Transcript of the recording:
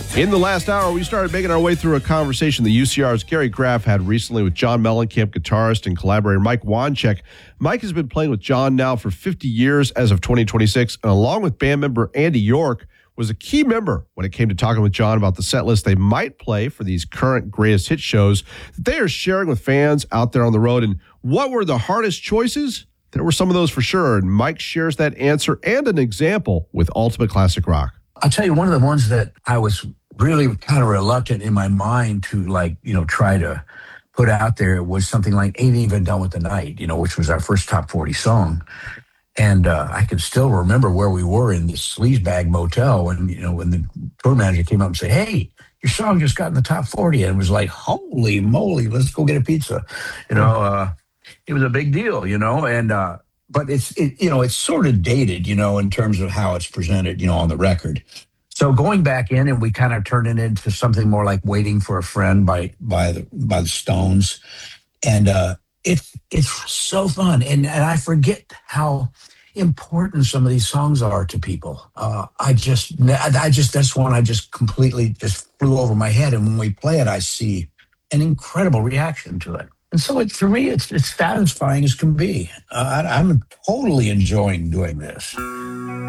In the last hour, we started making our way through a conversation the UCR's Gary Graff had recently with John Mellencamp, guitarist and collaborator Mike Wanchek. Mike has been playing with John now for 50 years as of 2026, and along with band member Andy York, was a key member when it came to talking with John about the set list they might play for these current greatest hit shows that they are sharing with fans out there on the road. And what were the hardest choices? There were some of those for sure, and Mike shares that answer and an example with Ultimate Classic Rock. I'll tell you, one of the ones that I was really kind of reluctant in my mind to try to put out there was something like Ain't Even Done With the Night, which was our first top 40 song. And I can still remember where we were in this sleazebag motel when the tour manager came up and said, "Hey, your song just got in the top 40." And it was like, holy moly, let's go get a pizza. It was a big deal, and but it's sort of dated, in terms of how it's presented, on the record. So going back in, and we kind of turned it into something more like Waiting for a Friend by the Stones. And it's so fun. And I forget how important some of these songs are to people. That's one I just completely just flew over my head. And when we play it, I see an incredible reaction to it. And so for me, it's satisfying as can be. I'm totally enjoying doing this.